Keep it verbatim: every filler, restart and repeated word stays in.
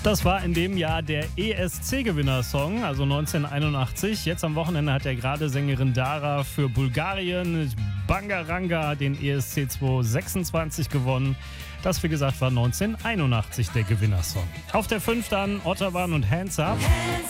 Das war in dem Jahr der E S C-Gewinnersong, also neunzehnhunderteinundachtzig. Jetzt am Wochenende hat ja gerade Sängerin Dara für Bulgarien Bangaranga den E S C zweitausendsechsundzwanzig gewonnen. Das, wie gesagt, war neunzehnhunderteinundachtzig der Gewinnersong. Auf der fünf dann Otterwan und Hands Up.